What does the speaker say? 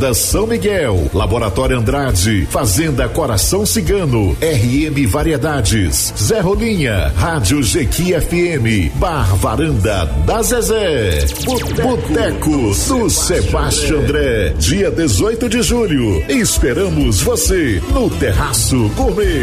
Calçada São Miguel, Laboratório Andrade, Fazenda Coração Cigano, RM Variedades, Zé Rolinha, Rádio Jequi FM, Bar Varanda da Zezé, Boteco do Sebastião André, dia 18 de julho. Esperamos você no Terraço Gourmet.